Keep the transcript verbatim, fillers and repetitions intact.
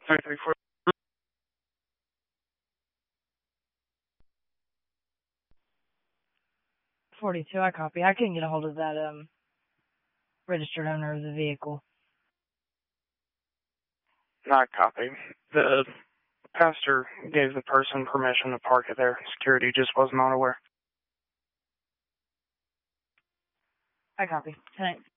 three three four. forty-two, I copy. I couldn't get a hold of that um registered owner of the vehicle. Not copy. The pastor gave the person permission to park it there. Security just was not aware. I copy. ten eight.